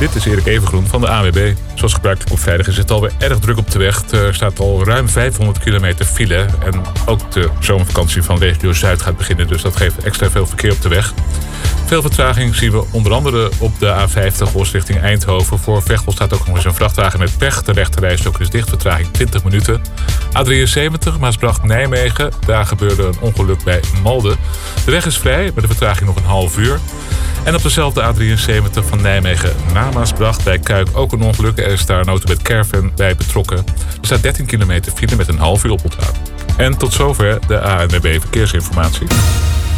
Dit is Erik Evengroen van de ANWB. Zoals gebruikelijk op vrijdag is het alweer erg druk op de weg. Er staat al ruim 500 kilometer file. En ook de zomervakantie van regio Zuid gaat beginnen. Dus dat geeft extra veel verkeer op de weg. Veel vertraging zien we onder andere op de A50 Oost richting Eindhoven. Voor Veghel staat ook nog eens een vrachtwagen met pech. De rechterrijstrook is dicht, vertraging 20 minuten. A73 Maasbracht-Nijmegen. Daar gebeurde een ongeluk bij Malden. De weg is vrij, met de vertraging nog een half uur. En op dezelfde A73 van Nijmegen naar Maasbracht bij Kuik ook een ongeluk. Er is daar een auto met caravan bij betrokken. Er staat 13 kilometer file met een half uur oponthoud. En tot zover de ANWB Verkeersinformatie.